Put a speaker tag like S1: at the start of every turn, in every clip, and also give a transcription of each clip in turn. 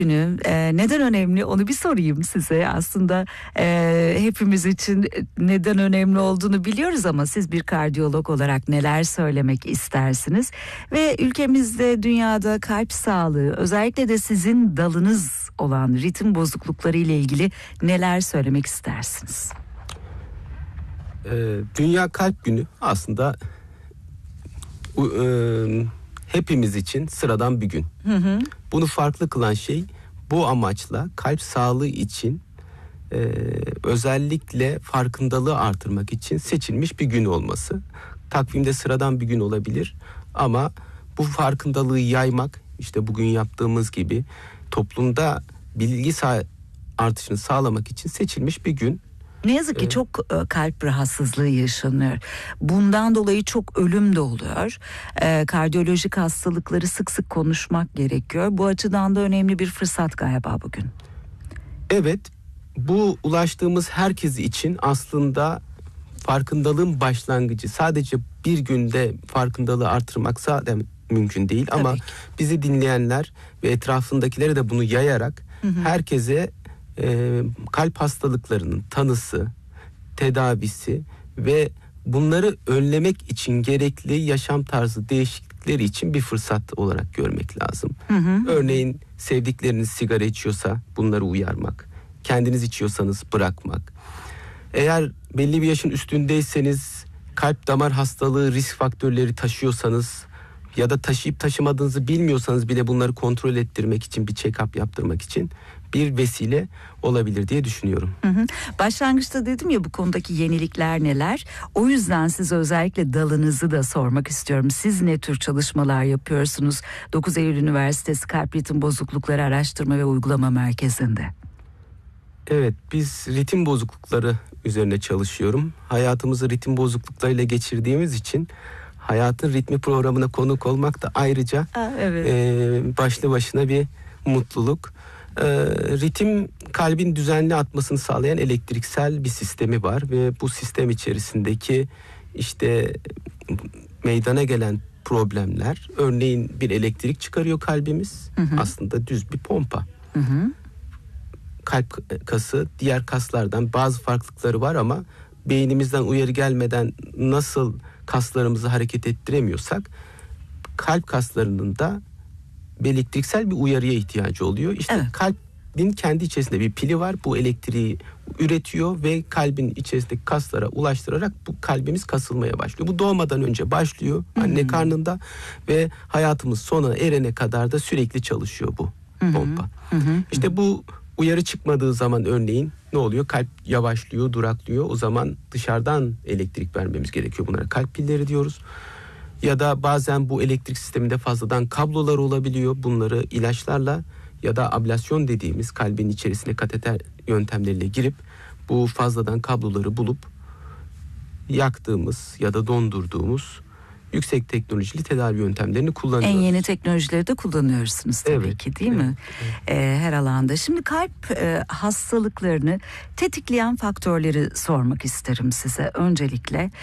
S1: günü neden önemli onu bir sorayım size. Aslında hepimiz için neden önemli olduğunu biliyoruz ama siz bir kardiyolog olarak neler söylemek istersiniz? Ve ülkemizde, dünyada kalp sağlığı, özellikle de sizin dalınız olan ritim bozuklukları ile ilgili neler söylemek istersiniz?
S2: Dünya Kalp Günü aslında hepimiz için sıradan bir gün. Bunu farklı kılan şey, bu amaçla kalp sağlığı için özellikle farkındalığı artırmak için seçilmiş bir gün olması. Takvimde sıradan bir gün olabilir ama bu farkındalığı yaymak, işte bugün yaptığımız gibi toplumda bilgi artışını sağlamak için seçilmiş bir gün.
S1: Ne yazık ki çok kalp rahatsızlığı yaşanıyor. Bundan dolayı çok ölüm de oluyor. Kardiyolojik hastalıkları sık sık konuşmak gerekiyor. Bu açıdan da önemli bir fırsat galiba bugün.
S2: Evet, bu ulaştığımız herkes için aslında farkındalığın başlangıcı. Sadece bir günde farkındalığı artırmak zaten mümkün değil. Tabii ama bizi dinleyenler ve etrafındakilere de bunu yayarak herkese kalp hastalıklarının tanısı, tedavisi ve bunları önlemek için gerekli yaşam tarzı değişiklikleri için bir fırsat olarak görmek lazım. Örneğin sevdikleriniz sigara içiyorsa bunları uyarmak, kendiniz içiyorsanız bırakmak. Eğer belli bir yaşın üstündeyseniz, kalp damar hastalığı risk faktörleri taşıyorsanız ya da taşıyıp taşımadığınızı bilmiyorsanız bile bunları kontrol ettirmek için, bir check-up yaptırmak için bir vesile olabilir diye düşünüyorum.
S1: Başlangıçta dedim ya, bu konudaki yenilikler neler? O yüzden size özellikle dalınızı da sormak istiyorum. Siz ne tür çalışmalar yapıyorsunuz 9 Eylül Üniversitesi Kalp Ritim Bozuklukları Araştırma ve Uygulama Merkezi'nde?
S2: Evet, biz ritim bozuklukları üzerine çalışıyorum. Hayatımızı ritim bozukluklarıyla geçirdiğimiz için Hayatın Ritmi programına konuk olmak da ayrıca başlı başına bir mutluluk. Ritim, kalbin düzenli atmasını sağlayan elektriksel bir sistemi var ve bu sistem içerisindeki işte meydana gelen problemler, örneğin bir elektrik çıkarıyor kalbimiz, aslında düz bir pompa. Kalp kası diğer kaslardan bazı farklılıkları var ama beynimizden uyarı gelmeden nasıl kaslarımızı hareket ettiremiyorsak, kalp kaslarının da elektriksel bir uyarıya ihtiyacı oluyor. İşte kalbin kendi içerisinde bir pili var. Bu elektriği üretiyor ve kalbin içerisindeki kaslara ulaştırarak bu kalbimiz kasılmaya başlıyor. Bu doğmadan önce başlıyor anne karnında ve hayatımız sona erene kadar da sürekli çalışıyor bu pompa. İşte bu uyarı çıkmadığı zaman örneğin ne oluyor? Kalp yavaşlıyor, duraklıyor. O zaman dışarıdan elektrik vermemiz gerekiyor. Bunlara kalp pilleri diyoruz. Ya da bazen bu elektrik sisteminde fazladan kablolar olabiliyor. Bunları ilaçlarla ya da ablasyon dediğimiz kalbin içerisine kateter yöntemleriyle girip bu fazladan kabloları bulup yaktığımız ya da dondurduğumuz yüksek teknolojili tedavi yöntemlerini kullanıyoruz.
S1: En yeni teknolojileri de kullanıyorsunuz tabii ki, değil mi? Her alanda. Şimdi kalp hastalıklarını tetikleyen faktörleri sormak isterim size öncelikle.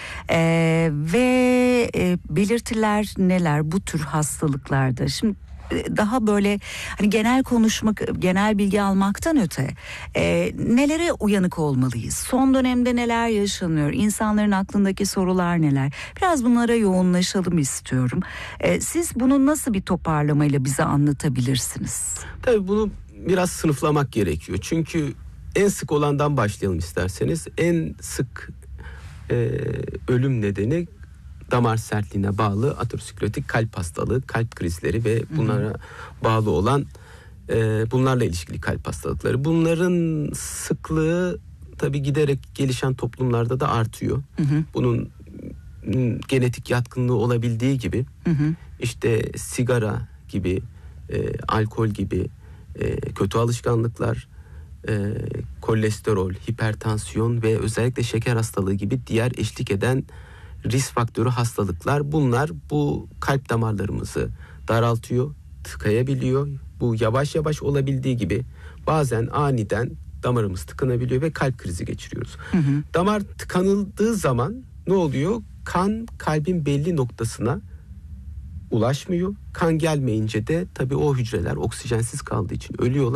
S1: Ve belirtiler neler bu tür hastalıklarda? Şimdi daha böyle hani genel konuşmak, genel bilgi almaktan öte nelere uyanık olmalıyız? Son dönemde neler yaşanıyor? İnsanların aklındaki sorular neler? Biraz bunlara yoğunlaşalım istiyorum. Siz bunu nasıl bir toparlamayla bize anlatabilirsiniz?
S2: Tabii bunu biraz sınıflamak gerekiyor. Çünkü en sık olandan başlayalım isterseniz. En sık ölüm nedeni damar sertliğine bağlı aterosklerotik kalp hastalığı, kalp krizleri ve bunlara bağlı olan bunlarla ilişkili kalp hastalıkları. Bunların sıklığı tabii giderek gelişen toplumlarda da artıyor. Bunun genetik yatkınlığı olabildiği gibi işte sigara gibi, alkol gibi kötü alışkanlıklar, kolesterol, hipertansiyon ve özellikle şeker hastalığı gibi diğer eşlik eden risk faktörü hastalıklar, bunlar bu kalp damarlarımızı daraltıyor, tıkayabiliyor. Bu yavaş yavaş olabildiği gibi bazen aniden damarımız tıkanabiliyor ve kalp krizi geçiriyoruz. Damar tıkanıldığı zaman ne oluyor? Kan kalbin belli noktasına ulaşmıyor. Kan gelmeyince de tabii o hücreler oksijensiz kaldığı için ölüyorlar.